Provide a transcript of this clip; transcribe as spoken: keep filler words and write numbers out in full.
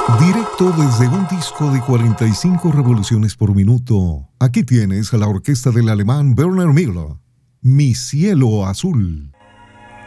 Directo desde un disco de cuarenta y cinco revoluciones por minuto. Aquí tienes a la orquesta del alemán Werner Müller. Mi cielo azul.